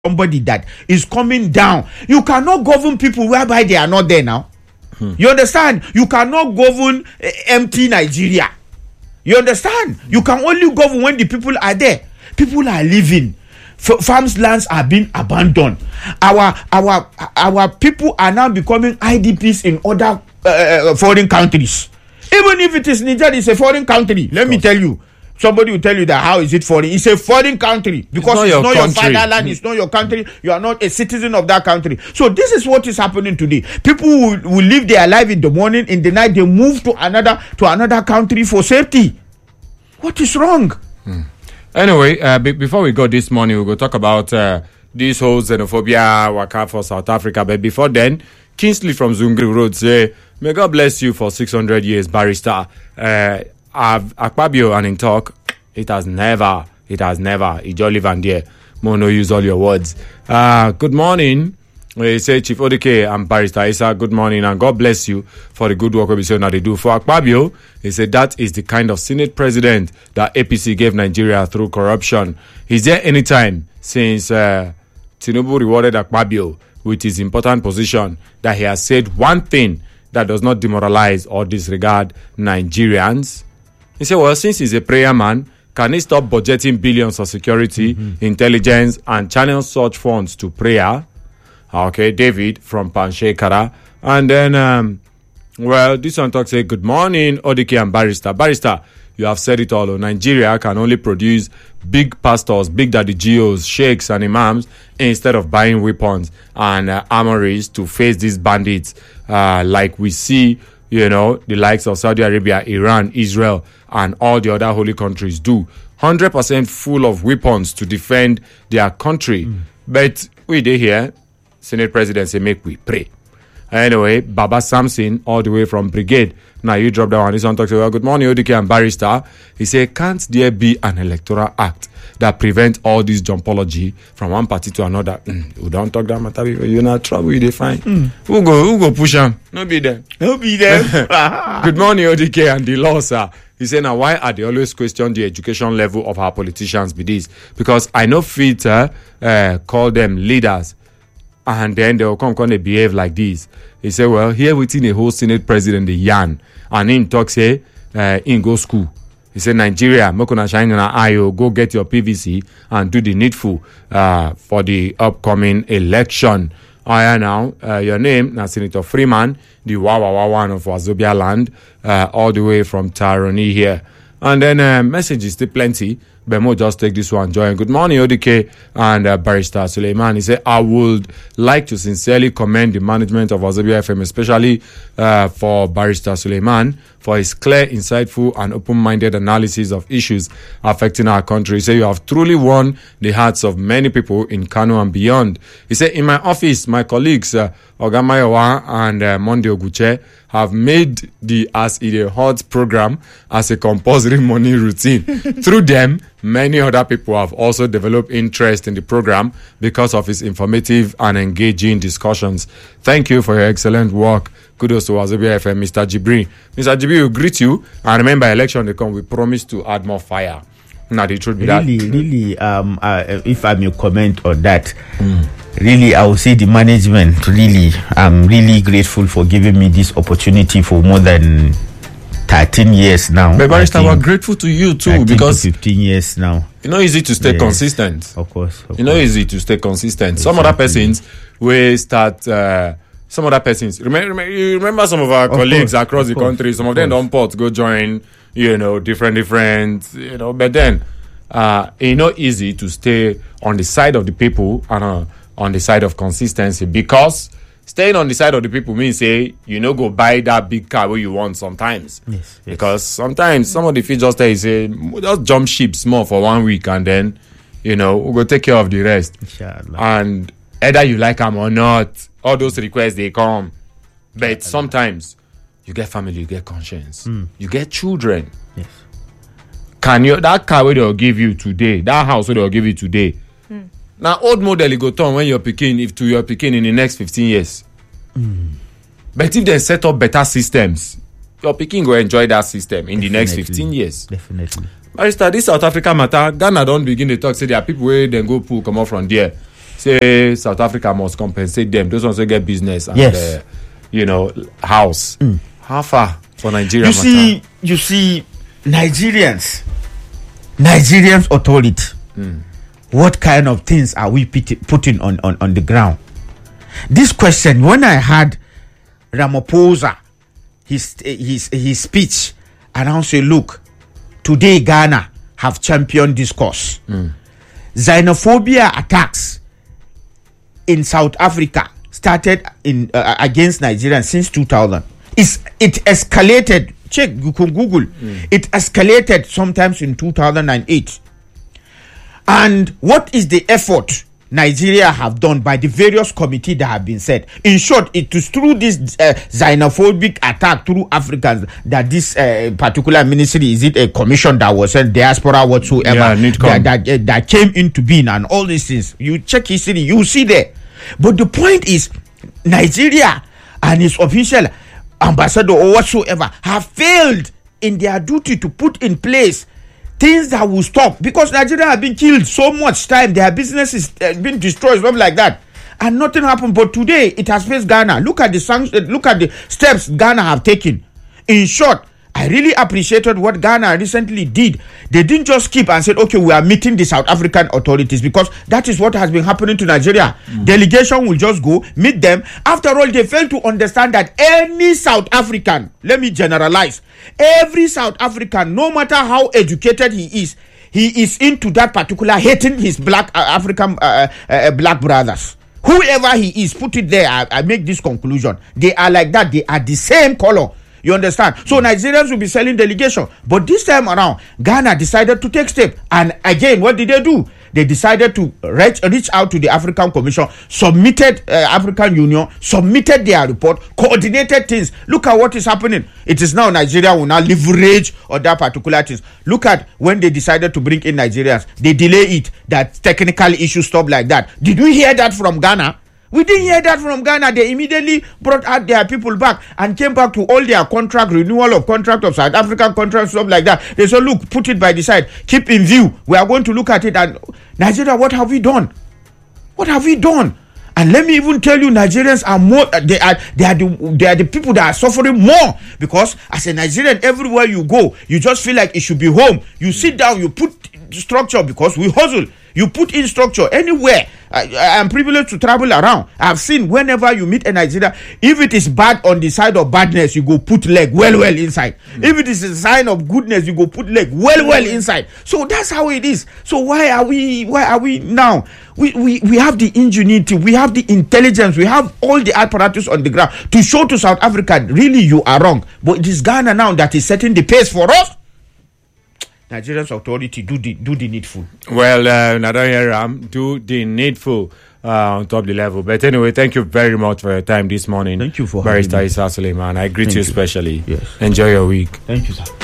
somebody that is coming down. You cannot govern people whereby they are not there now. You understand? You cannot govern empty Nigeria. You understand? You can only govern when the people are there. People are living. Farms lands are being abandoned. Our people are now becoming IDPs in other foreign countries. Even if it is Niger, it's a foreign country. Let me tell you. Somebody will tell you that how is it foreign? It's a foreign country because it's not your fatherland, it's not your country. You are not a citizen of that country. So this is what is happening today. People will live their life in the morning, in the night they move to another country for safety. What is wrong? Anyway, before we go this morning, we'll go talk about this whole xenophobia waka for South Africa. But before then, Kingsley from Zungri Road say, may God bless you for 600 years, barrister. Akpabio and in talk, it has never, it just live and there. Mono, use all your words. Good morning. We say Chief Odike and Barrister Isa, good morning and God bless you for the good work we say now they do. For Akpabio, he said that is the kind of Senate president that APC gave Nigeria through corruption. Is there any time since Tinubu rewarded Akpabio with his important position that he has said one thing that does not demoralize or disregard Nigerians? He said, well, since he's a prayer man, can he stop budgeting billions for security, intelligence, and channel such funds to prayer? Okay, David from Panshekara. And then, this one talks, say, good morning, Odike and Barrister. Barrister, you have said it all. Nigeria can only produce big pastors, big daddy geos, sheikhs, and imams instead of buying weapons and armories to face these bandits like we see, the likes of Saudi Arabia, Iran, Israel, and all the other holy countries do. 100% full of weapons to defend their country. But we did here, Senate President say, make we pray. Anyway, Baba Samson, all the way from Brigade. Now you drop down on this one, talk to well, good morning, Odike and Barrister. He said, can't there be an electoral act that prevents all this jumpology from one party to another? We don't talk that matter because you're not trouble, you define. Who go push him? No be there. No be there. Good morning, Odike and the law, sir. He said, now why are they always question the education level of our politicians be this? Because I know fit call them leaders and then they'll come and behave like this. He said, well, here within a whole Senate president, the yarn, and him talk say, in go school. He said, Nigeria, Mokona shine on IO, go get your PVC and do the needful for the upcoming election. Now, your name, now Senator Freeman, the Wawa of Wazobia land, all the way from Taroni here. And then messages still plenty. Bemo just take this one, join. Good morning, Odike and Barrister Suleiman. He said, I would like to sincerely commend the management of Wazobia FM, especially for Barrister Suleiman, for his clear, insightful, and open-minded analysis of issues affecting our country. He said, you have truly won the hearts of many people in Kano and beyond. He said, in my office, my colleagues, Ogamayowa and Monde Oguche, have made the As It A Hot program as a compulsory morning routine. Through them, many other people have also developed interest in the program because of its informative and engaging discussions. Thank you for your excellent work. Kudos to Wazobia FM, Mr. Jibri. Mr. Jibri will greet you. And remember, election they come, we promise to add more fire. Now, the truth be really, if I may comment on that, really, I would say the management, really, I'm really grateful for giving me this opportunity for more than 13 years now. But Barrister, we're grateful to you too because 15 years now. It's not easy to stay consistent. Of course. It's not easy to stay consistent. Exactly. Some other persons will start. Some other persons. Remember some of our colleagues across the country. Some of them don't port go join. Different. But then, it's not easy to stay on the side of the people and on the side of consistency, because staying on the side of the people means say go buy that big car where you want sometimes. Yes. Because sometimes some of the fees just tell you say just jump ship small for 1 week and then we'll go take care of the rest. Inshallah. And either you like them or not, all those requests they come. But sometimes you get family, you get conscience, you get children. Yes. Can you that car where they'll give you today, that house where they'll give you today? Now, old model you go turn when you're picking, if to your picking in the next 15 years. But if they set up better systems, your picking will enjoy that system in the next 15 years. Definitely. Barrister, this South Africa matter, Ghana don't begin to talk, say there are people where they go pull, come out from there. say South Africa must compensate them. Those ones who get business and Yes. house. How far for Nigeria? You see, Nigerians authority. What kind of things are we putting on the ground? This question, when I had Ramaphosa, his speech, and I say, look, today Ghana have championed this cause. Xenophobia attacks in South Africa started against Nigerians since 2000. It escalated. Check, you can Google. It escalated sometimes in 2008. And what is the effort Nigeria have done by the various committees that have been set? In short, it is through this xenophobic attack through Africans that this particular ministry, is it a commission that was sent, diaspora whatsoever, that came into being, and all these things. You check history, you see there. But the point is, Nigeria and its official ambassador or whatsoever have failed in their duty to put in place things that will stop, because Nigeria have been killed so much time, their business is been destroyed, stuff like that, and nothing happened. But today it has faced Ghana. Look at the sanctions, look at the steps Ghana have taken. In short, I really appreciated what Ghana recently did. They didn't just keep and said, okay, we are meeting the South African authorities, because that is what has been happening to Nigeria. Delegation will just go meet them. After all, they fail to understand that any South African, let me generalize, every South African, no matter how educated he is into that particular hating his black African black brothers. Whoever he is, put it there. I make this conclusion. They are like that. They are the same color. You understand? So Nigerians will be selling delegation. But this time around, Ghana decided to take step. And again, what did they do? They decided to reach out to the African Commission, submitted African Union, submitted their report, coordinated things. Look at what is happening. It is now Nigeria will now leverage on that particular things. Look at when they decided to bring in Nigerians. They delay it. That technical issue stop like that. Did we hear that from Ghana? We didn't hear that from Ghana. They immediately brought out their people back and came back to all their contract, renewal of contract of South African contracts, stuff like that. They said, look, put it by the side, keep in view. We are going to look at it. And Nigeria, what have we done? What have we done? And let me even tell you, Nigerians are more, they are the people that are suffering more, because as a Nigerian, everywhere you go, you just feel like it should be home. You sit down, you put structure, because we hustle. You put in structure anywhere. I am privileged to travel around. I've seen whenever you meet a Nigerian, if it is bad on the side of badness, you go put leg well inside. If it is a sign of goodness, you go put leg well inside. So that's how it is. So why are we now? We have the ingenuity, we have the intelligence, we have all the apparatus on the ground to show to South Africa, really you are wrong. But it is Ghana now that is setting the pace for us. Nigeria's authority do the needful. Well, I don't hear do the needful on top of the level. But anyway, thank you very much for your time this morning. Thank you for Barrister Issa Suleiman. I greet you especially. Yes. Enjoy your week. Thank you, sir.